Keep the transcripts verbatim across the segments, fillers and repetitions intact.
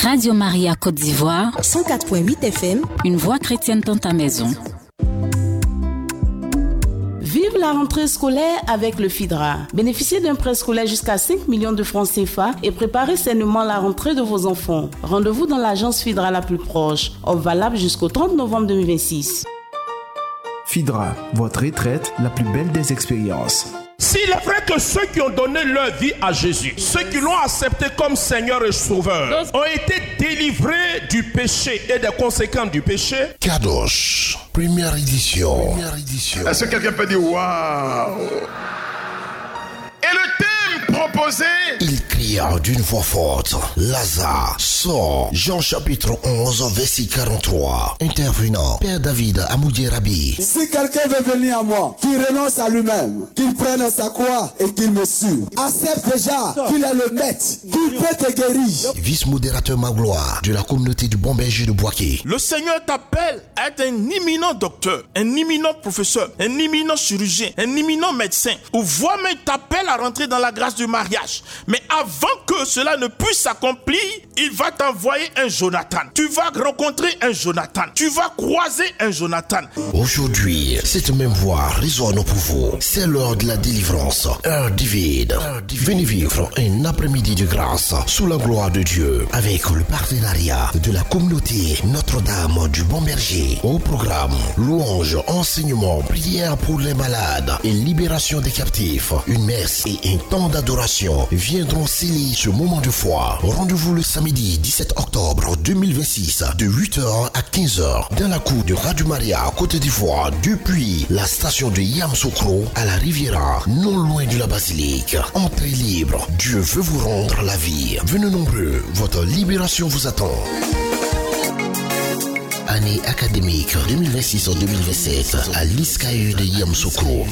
Radio Maria Côte d'Ivoire, cent quatre virgule huit F M, une voix chrétienne dans ta maison. Vive la rentrée scolaire avec le FIDRA. Bénéficiez d'un prêt scolaire jusqu'à cinq millions de francs C F A et préparez sainement la rentrée de vos enfants. Rendez-vous dans l'agence FIDRA la plus proche. Offre valable jusqu'au trente novembre deux mille vingt-six. FIDRA, votre retraite, la plus belle des expériences. S'il est vrai que ceux qui ont donné leur vie à Jésus, ceux qui l'ont accepté comme Seigneur et Sauveur, ont été délivrés du péché et des conséquences du péché. Kadosh, première édition. Première édition. Est-ce que quelqu'un peut dire waouh? Et le thème proposé, il cria d'une voix forte, Lazare, sort. Jean chapitre onze, verset quarante-trois. Intervenant, Père David Amoudi Rabi. Si quelqu'un veut venir à moi, qu'il renonce à lui-même, qu'il prenne sa croix et qu'il me suive. Accepte déjà qu'il est le maître, qu'il peut te guérir. Vice-modérateur Magloire de la communauté du Bon Berger de Boaké. Le Seigneur t'appelle à être un imminent docteur, un imminent professeur, un imminent chirurgien, un imminent médecin. Ou voire même t'appelle à rentrer dans la grâce du mariage. Mais avant que cela ne puisse s'accomplir, il va t'envoyer un Jonathan. Tu vas rencontrer un Jonathan. Tu vas croiser un Jonathan. Aujourd'hui, cette même voix résonne pour vous. C'est l'heure de la délivrance. Heure divine. Venez vivre un après-midi de grâce sous la gloire de Dieu avec le partenariat de la communauté Notre-Dame du Bon Berger. Au programme, louange, enseignement, prière pour les malades et libération des captifs. Une messe et un temps d'adoration viendront sceller ce moment de foi. Rendez-vous le samedi dix-sept octobre deux mille vingt-six de huit heures à quinze heures dans la cour de Radio Maria Côte d'Ivoire depuis la station de Yamoussoukro à la Riviera, non loin de la basilique. Entrée libre, Dieu veut vous rendre la vie. Venez nombreux, votre libération vous attend. Année académique deux mille vingt-six deux mille vingt-sept à l'I S C A E de Yamoussoukro.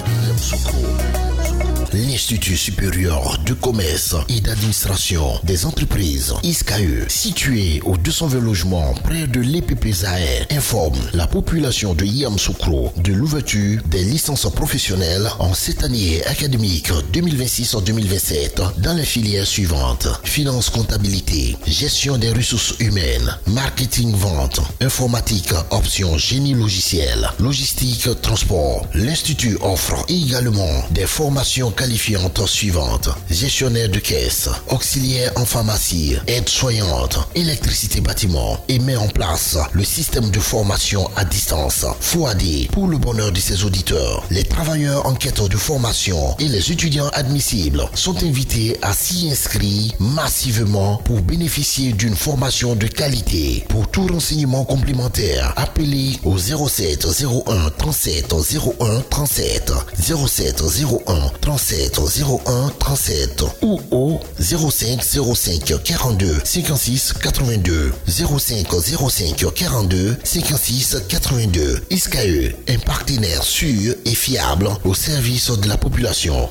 L'Institut supérieur de commerce et d'administration des entreprises I S C A E, situé au deux cent vingt logements près de l'E P P Zahir, informe la population de Yamoussoukro de l'ouverture des licences professionnelles en cette année académique deux mille vingt-six deux mille vingt-sept dans les filières suivantes: finance, comptabilité, gestion des ressources humaines, marketing, vente, informatique, option génie logiciel, logistique, transport. L'Institut offre également des formations qualifiantes suivantes: gestionnaire de caisse, auxiliaire en pharmacie, aide-soignante, électricité bâtiment, et met en place le système de formation à distance F O A D pour le bonheur de ses auditeurs. Les travailleurs en quête de formation et les étudiants admissibles sont invités à s'y inscrire massivement pour bénéficier d'une formation de qualité. Pour tout renseignement complémentaire, appelez au zéro sept zéro un trente-sept zéro un trente-sept, zéro sept zéro un trente-sept zéro un trente-sept ou au zéro cinq zéro cinq quarante-deux cinquante-six quatre-vingt-deux, zéro cinq zéro cinq quarante-deux cinquante-six quatre-vingt-deux. I S C A E, un partenaire sûr et fiable au service de la population.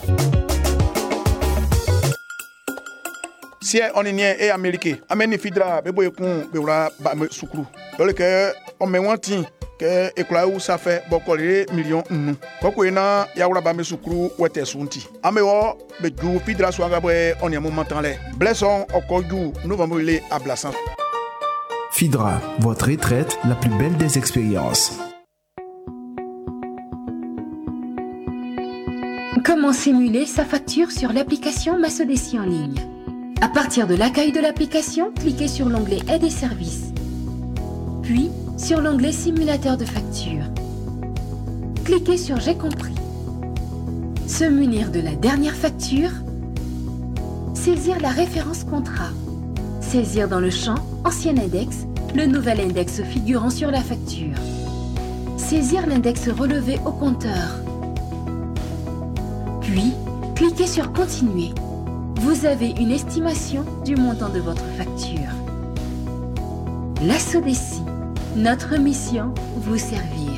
si on est né et américain, amène fidra, bebo ekun, beura ba soukru. Dole que on me wanti que ekula ou ça fait bokole million nu. Koko ena ya wura ba me soukru wete sunti. Amewo be ju fidra swanga boy on est moment temps là. Blesson okoju nous vamos aller à Blassan. FIDRA, votre retraite, la plus belle des expériences. Comment simuler sa facture sur l'application Massodessi en ligne? À partir de l'accueil de l'application, cliquez sur l'onglet Aide et services, puis sur l'onglet Simulateur de facture. Cliquez sur J'ai compris. Se munir de la dernière facture, saisir la référence contrat, saisir dans le champ Ancien index le nouvel index figurant sur la facture, saisir l'index relevé au compteur, puis cliquez sur Continuer. Vous avez une estimation du montant de votre facture. La Sodessi, notre mission, vous servir.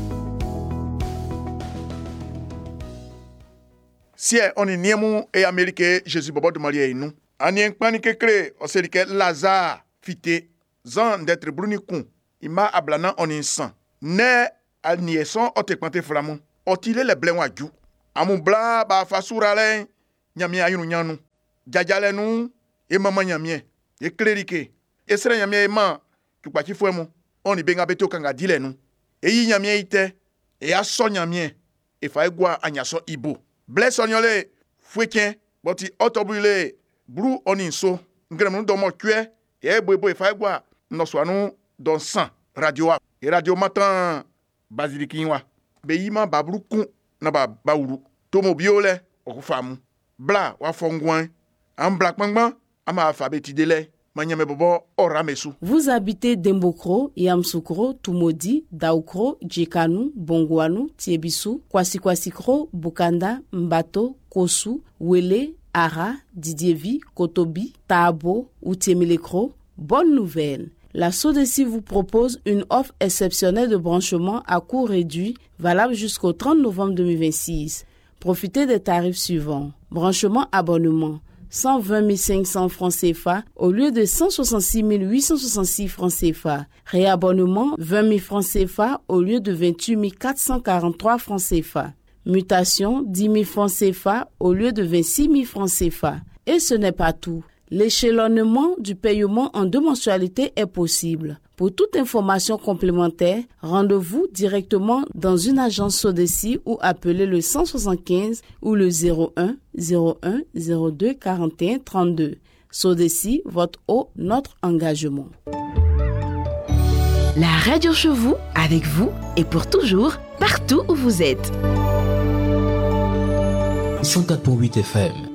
Si on est né et américain, Jésus bobo de Maria et nous. On est panique cré, on sait que Lazare fité, zan d'être brunicon. Ima ablana on est sang. Ne al niesson o te quante flamon. Otile le blen waju. Amon bla ba fasura len. Nyami ayunu nyanu. Djadjale nou, e maman nyamien, e klerike. esere nyamie ma kukpachi fuemu oni benga beto kanga dile nu eyi nyamie ite e aso nyamie e fa egwa anyaso ibo bless onyole fuekien boti otobule bru oni so ngrem nu domo kwe e bobo e fa egwa no swanu don san radio a e radio matan basilikinwa be yima babru kun na ba bauru tomo biole okufamu bla wa fongwan am bla kpangban ama alphabeti dele. Vous habitez Dembokro, Yamsoukro, Tumodi, Daoukro, Djekanu, Bongouanou, Tiebisu, Kwasi-Kwasikro, Bukanda, Mbato, Kosu, Wele, Ara, Didievi, Kotobi, Taabo ou Tiemelekro. Bonne nouvelle! La SODECI vous propose une offre exceptionnelle de branchement à coût réduit valable jusqu'au trente novembre deux mille vingt-six. Profitez des tarifs suivants. Branchement abonnement. cent vingt mille cinq cents francs C F A au lieu de cent soixante-six mille huit cent soixante-six francs C F A. Réabonnement vingt mille francs C F A au lieu de vingt-huit mille quatre cent quarante-trois francs C F A. Mutation dix mille francs C F A au lieu de vingt-six mille francs C F A. Et ce n'est pas tout. L'échelonnement du paiement en deux mensualités est possible. Pour toute information complémentaire, rendez-vous directement dans une agence SODECI ou appelez le cent soixante-quinze ou le zéro un zéro un zéro deux quarante et un trente-deux. SODECI, votre eau, notre engagement. La radio chez vous, avec vous et pour toujours, partout où vous êtes. cent quatre virgule huit F M